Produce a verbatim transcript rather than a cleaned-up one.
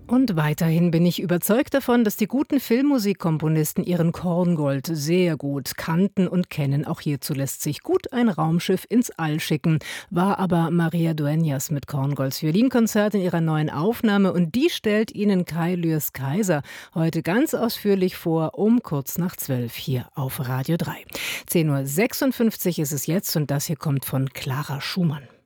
Und weiterhin bin ich überzeugt davon, dass die guten Filmmusikkomponisten ihren Korngold sehr gut kannten und kennen. Auch hierzu lässt sich gut ein Raumschiff ins All schicken. War aber Maria Dueñas mit Korngolds Violinkonzert in ihrer neuen Aufnahme. Und die stellt Ihnen Kai Lürs Kaiser heute ganz ausführlich vor, um kurz nach zwölf hier auf Radio drei. zehn Uhr sechsundfünfzig ist es jetzt und das hier kommt von Clara Schumann.